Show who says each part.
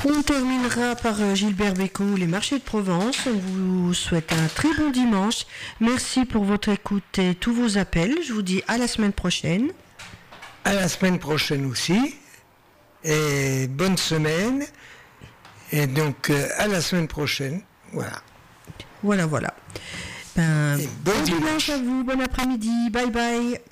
Speaker 1: On terminera par Gilbert Bécaud, les marchés de Provence. On vous souhaite un très bon dimanche. Merci pour votre écoute et tous vos appels. Je vous dis à la semaine prochaine.
Speaker 2: À la semaine prochaine aussi. Et bonne semaine. Et donc, à la semaine prochaine. Voilà.
Speaker 1: Voilà.
Speaker 2: Et bon
Speaker 1: dimanche à vous. Bon après-midi. Bye bye.